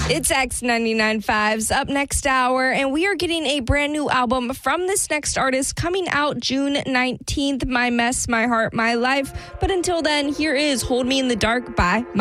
It's X99.5's Up Next Hour, and we are getting a brand new album from this next artist coming out June 19th, My Mess, My Heart, My Life. But until then, here is Hold Me in the Dark by